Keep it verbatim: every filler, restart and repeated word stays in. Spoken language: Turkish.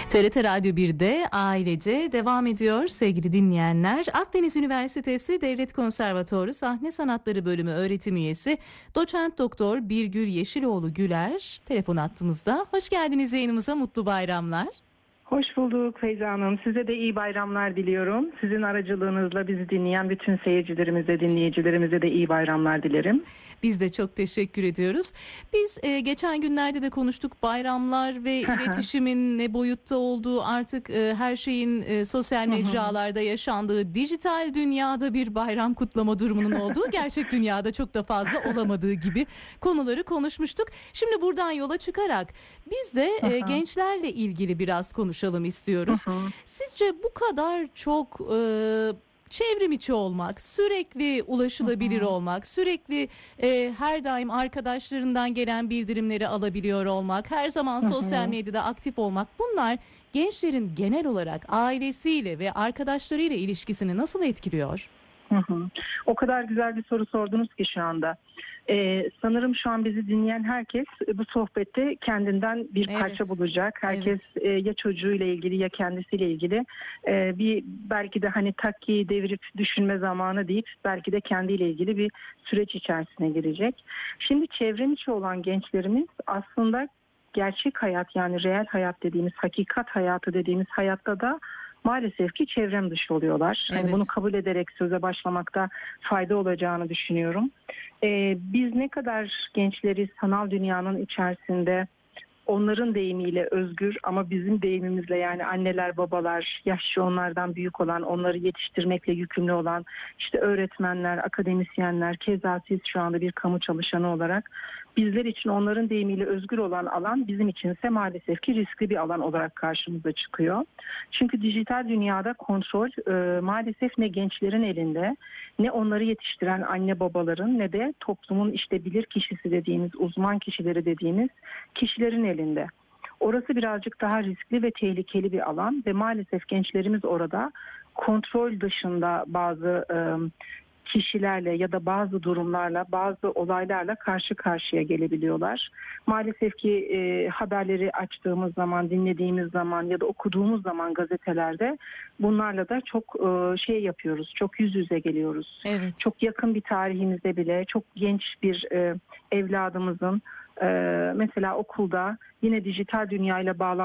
T R T Radyo birde ailece devam ediyor sevgili dinleyenler. Akdeniz Üniversitesi Devlet Konservatuarı Sahne Sanatları Bölümü öğretim üyesi Doçent Doktor Birgül Yeşiloğlu Güler telefon hattımızda. Hoş geldiniz yayınımıza, mutlu bayramlar. Hoş bulduk Feyza Hanım. Size de iyi bayramlar diliyorum. Sizin aracılığınızla bizi dinleyen bütün seyircilerimize, dinleyicilerimize de iyi bayramlar dilerim. Biz de çok teşekkür ediyoruz. Biz e, geçen günlerde de konuştuk, bayramlar ve iletişimin ne boyutta olduğu, artık e, her şeyin e, sosyal mecralarda yaşandığı, dijital dünyada bir bayram kutlama durumunun olduğu, gerçek dünyada çok da fazla olamadığı gibi konuları konuşmuştuk. Şimdi buradan yola çıkarak biz de e, gençlerle ilgili biraz konuşalım istiyoruz. Sizce bu kadar çok e, çevrim içi olmak, sürekli ulaşılabilir olmak, sürekli e, her daim arkadaşlarından gelen bildirimleri alabiliyor olmak, her zaman sosyal medyada aktif olmak, bunlar gençlerin genel olarak ailesiyle ve arkadaşlarıyla ilişkisini nasıl etkiliyor? Hı hı. O kadar güzel bir soru sordunuz ki şu anda. Ee, sanırım şu an bizi dinleyen herkes bu sohbette kendinden bir Evet. parça bulacak. Herkes evet. e, ya çocuğuyla ilgili ya kendisiyle ilgili e, bir belki de hani takkiyi devirip düşünme zamanı deyip belki de kendiyle ilgili bir süreç içerisine girecek. Şimdi çevrim içi olan gençlerimiz aslında gerçek hayat, yani reel hayat dediğimiz, hakikat hayatı dediğimiz hayatta da maalesef ki çevrem dışı oluyorlar. Evet. Hani bunu kabul ederek söze başlamakta fayda olacağını düşünüyorum. Ee, biz ne kadar gençleri sanal dünyanın içerisinde onların deyimiyle özgür ama bizim deyimimizle, yani anneler, babalar, yaşça onlardan büyük olan, onları yetiştirmekle yükümlü olan işte öğretmenler, akademisyenler, keza siz şu anda bir kamu çalışanı olarak bizler için onların deyimiyle özgür olan alan bizim içinse maalesef ki riskli bir alan olarak karşımıza çıkıyor. Çünkü dijital dünyada kontrol e, maalesef ne gençlerin elinde, ne onları yetiştiren anne babaların, ne de toplumun işte bilir kişisi dediğimiz, uzman kişileri dediğimiz kişilerin elinde. Orası birazcık daha riskli ve tehlikeli bir alan ve maalesef gençlerimiz orada kontrol dışında bazı e, kişilerle ya da bazı durumlarla, bazı olaylarla karşı karşıya gelebiliyorlar. Maalesef ki e, haberleri açtığımız zaman, dinlediğimiz zaman ya da okuduğumuz zaman gazetelerde bunlarla da çok e, şey yapıyoruz, çok yüz yüze geliyoruz. Evet. Çok yakın bir tarihimizde bile çok genç bir e, evladımızın e, mesela okulda yine dijital dünyayla bağlantılı